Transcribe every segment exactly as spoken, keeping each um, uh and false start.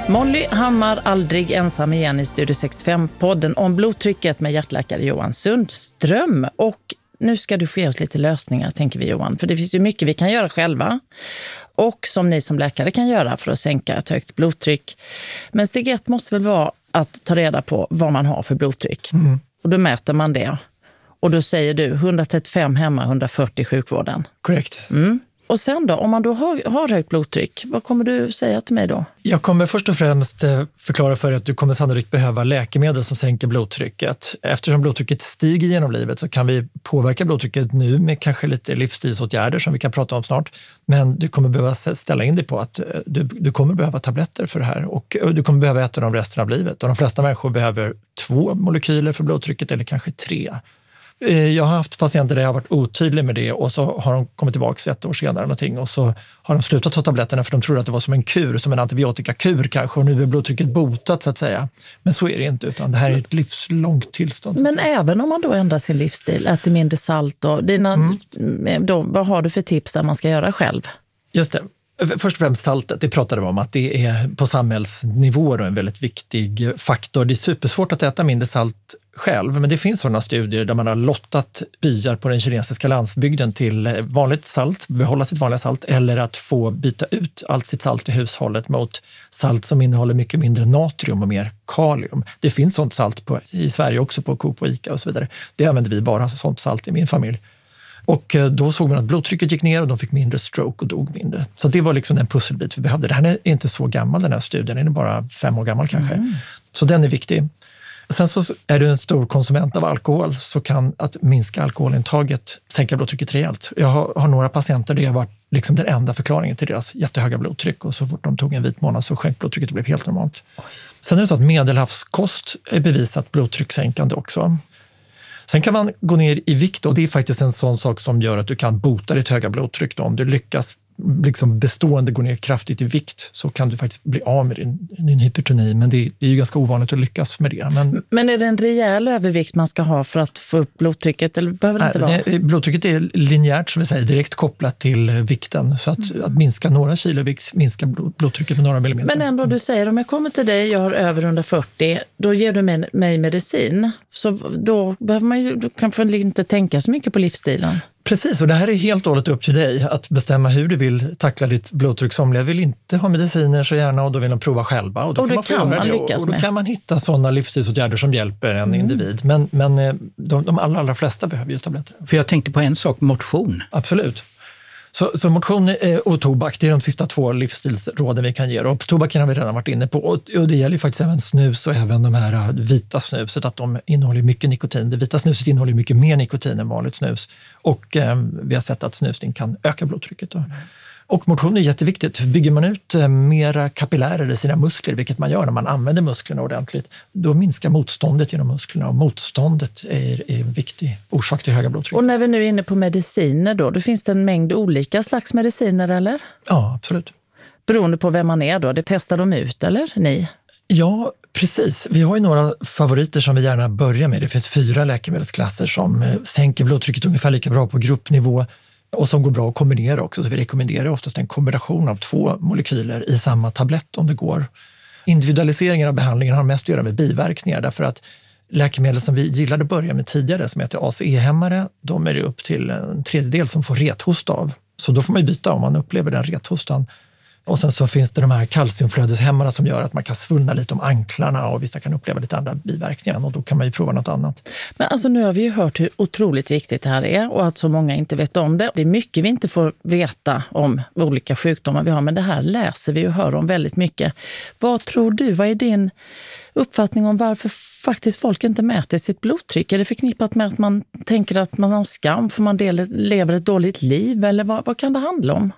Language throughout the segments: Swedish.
Molly Hammar aldrig ensam igen i Studio sextiofem-podden om blodtrycket med hjärtläkare Johan Sundström. Och nu ska du få ge oss lite lösningar, tänker vi Johan. För det finns ju mycket vi kan göra själva. Och som ni som läkare kan göra för att sänka ett högt blodtryck. Men steg ett måste väl vara att ta reda på vad man har för blodtryck. Mm. Och då mäter man det. Och då säger du hundratrettiofem hemma, hundrafyrtio i sjukvården. Korrekt. Mm. Och sen då, om man då har, har högt blodtryck, vad kommer du säga till mig då? Jag kommer först och främst förklara för dig att du kommer sannolikt behöva läkemedel som sänker blodtrycket. Eftersom blodtrycket stiger genom livet så kan vi påverka blodtrycket nu med kanske lite livsstilsåtgärder som vi kan prata om snart. Men du kommer behöva ställa in dig på att du, du kommer behöva tabletter för det här och du kommer behöva äta dem resten av livet. Och de flesta människor behöver två molekyler för blodtrycket eller kanske tre. Jag har haft patienter där jag har varit otydlig med det och så har de kommit tillbaka ett år senare någonting och så har de slutat ta tabletterna för de trodde att det var som en kur, som en antibiotikakur kanske, och nu är blodtrycket botat så att säga. Men så är det inte, utan det här är ett livslångt tillstånd. Men även om man då ändrar sin livsstil, äter mindre salt och dina, mm. då, vad har du för tips där man ska göra själv? Just det. Först och främst saltet, det pratade vi om att det är på samhällsnivå då en väldigt viktig faktor. Det är supersvårt att äta mindre salt själv, men det finns sådana studier där man har lottat byar på den kinesiska landsbygden till vanligt salt, behålla sitt vanliga salt, eller att få byta ut allt sitt salt i hushållet mot salt som innehåller mycket mindre natrium och mer kalium. Det finns sånt salt på, i Sverige också på Coop och Ica och så vidare. Det använder vi bara, alltså sånt salt i min familj. Och då såg man att blodtrycket gick ner och de fick mindre stroke och dog mindre. Så det var liksom en pusselbit vi behövde. Det här är inte så gammal, den här studien, den är bara fem år gammal kanske. Mm. Så den är viktig. Sen så är du en stor konsument av alkohol så kan att minska alkoholintaget sänka blodtrycket rejält. Jag har, har några patienter där jag var liksom den enda förklaringen till deras jättehöga blodtryck och så fort de tog en vit månad så sjönk blodtrycket och blev helt normalt. Oj. Sen är det så att medelhavskost är bevisat blodtryckssänkande också. Sen kan man gå ner i vikt och det är faktiskt en sån sak som gör att du kan bota ditt höga blodtryck. Då. Om du lyckas liksom bestående gå ner kraftigt i vikt så kan du faktiskt bli av med din, din hypertoni. Men det, det är ju ganska ovanligt att lyckas med det. Men, men är det en rejäl övervikt man ska ha för att få upp blodtrycket? Eller behöver det inte vara? Nej, blodtrycket är linjärt, som vi säger, direkt kopplat till vikten. Så att, mm. att minska några kilo vikt minskar blod, blodtrycket med några millimeter. Men ändå, du säger, om jag kommer till dig, jag har över hundrafyrtio, då ger du mig, mig medicin. Så då behöver man ju då kan man inte tänka så mycket på livsstilen. Precis, och det här är helt och hållet upp till dig att bestämma hur du vill tackla ditt blodtryck. Somliga vill inte ha mediciner så gärna och då vill de prova själva. Och då och kan man, kan man lyckas och då med. kan man hitta sådana livsstilsåtgärder som hjälper en mm. individ. Men, men de, de allra, allra flesta behöver ju tabletter. För jag tänkte på en sak, motion. Absolut. Så, så motion och tobak, det är de sista två livsstilsråden vi kan ge. Och tobaken har vi redan varit inne på. Och, och det gäller ju faktiskt även snus och även de här vita snuset, att de innehåller mycket nikotin. Det vita snuset innehåller mycket mer nikotin än vanligt snus. Och eh, vi har sett att snusning kan öka blodtrycket. Då. Och motion är jätteviktigt. Bygger man ut eh, mera kapillärer i sina muskler, vilket man gör när man använder musklerna ordentligt, då minskar motståndet genom musklerna. Och motståndet är, är en viktig orsak till höga blodtryck. Och när vi nu är inne på mediciner då, då finns det en mängd olika slags mediciner, eller? Ja, absolut. Beroende på vem man är då, det testar de ut, eller ni? Ja, precis. Vi har ju några favoriter som vi gärna börjar med. Det finns fyra läkemedelsklasser som eh, sänker blodtrycket ungefär lika bra på gruppnivå och som går bra att kombinera också. Så vi rekommenderar oftast en kombination av två molekyler i samma tablett om det går. Individualiseringen av behandlingen har mest att göra med biverkningar därför att läkemedel som vi gillade att börja med tidigare som heter A C E-hämmare, de är det upp till en tredjedel som får rethosta av. Så då får man byta om man upplever den rethostan. Och sen så finns det de här kalciumflödeshämmarna som gör att man kan svullna lite om anklarna och vissa kan uppleva lite andra biverkningar och då kan man ju prova något annat. Men alltså nu har vi ju hört hur otroligt viktigt det här är och att så många inte vet om det. Det är mycket vi inte får veta om olika sjukdomar vi har, men det här läser vi och hör om väldigt mycket. Vad tror du, vad är din uppfattning om varför faktiskt folk inte mäter sitt blodtryck? Är det förknippat med att man tänker att man har skam för man lever ett dåligt liv eller vad, vad kan det handla om?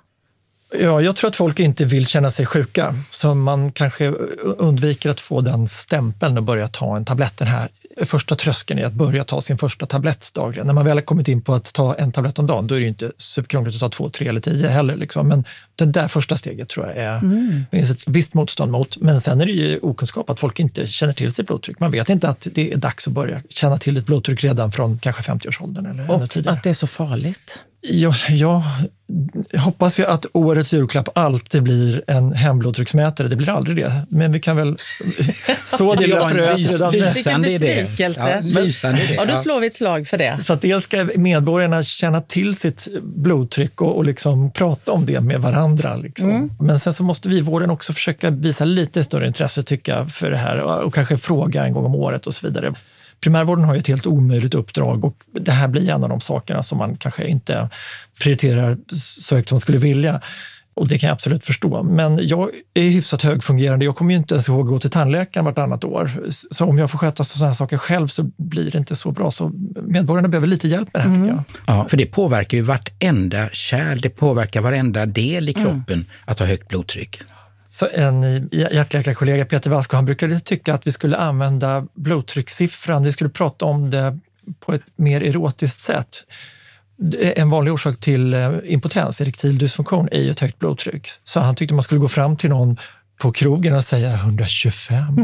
Ja, jag tror att folk inte vill känna sig sjuka. Så man kanske undviker att få den stämpeln och börja ta en tablett. Den här första tröskeln i att börja ta sin första tablett dagligen. När man väl har kommit in på att ta en tablett om dagen, då är det ju inte superkrångligt att ta två, tre eller tio heller. Liksom. Men det där första steget tror jag är, mm. finns ett visst motstånd mot. Men sen är det ju okunskap att folk inte känner till sitt blodtryck. Man vet inte att det är dags att börja känna till ett blodtryck redan från kanske femtioårsåldern eller ännu tidigare. Och att det är så farligt. Ja, jag hoppas ju att årets julklapp alltid blir en hemblodtrycksmätare. Det blir aldrig det, men vi kan väl så det lilla fröet redan nu. Vilken besvikelse. Ja, lysande idé. Ja, då slår vi ett slag för det. Så att dels ska medborgarna känna till sitt blodtryck och, och liksom prata om det med varandra. Liksom. Mm. Men sen så måste vi i vården också försöka visa lite större intresse tycker jag, för det här och, och kanske fråga en gång om året och så vidare. Primärvården har ju ett helt omöjligt uppdrag och det här blir en av de sakerna som man kanske inte prioriterar så högt som man skulle vilja. Och det kan jag absolut förstå. Men jag är hyfsat högfungerande. Jag kommer ju inte ens ihåg att gå till tandläkaren vartannat år. Så om jag får sköta sådana här saker själv så blir det inte så bra. Så medborgarna behöver lite hjälp med det här mm. tycker jag. Ja, för det påverkar ju vartenda kärl. Det påverkar varenda del i kroppen mm. att ha högt blodtryck. Så en hjärtläkarkollega, Peter Vasko, han brukade tycka att vi skulle använda blodtryckssiffran. Vi skulle prata om det på ett mer erotiskt sätt. En vanlig orsak till impotens, erektil dysfunktion, är ju ett högt blodtryck. Så han tyckte man skulle gå fram till någon på krogen och säga hundratjugofem.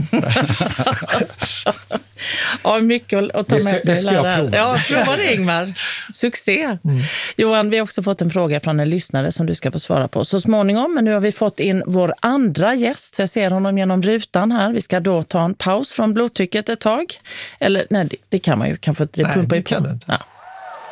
Ja, mycket att ta med sig. Det ska jag prova. Ja, prova det Ingmar. Succé. Mm. Johan, vi har också fått en fråga från en lyssnare som du ska få svara på så småningom. Men nu har vi fått in vår andra gäst. Jag ser honom genom rutan här. Vi ska då ta en paus från blodtrycket ett tag. Eller nej, det, det kan man ju. Kan få, det nej, pumpa det ut. kan det inte. Ja.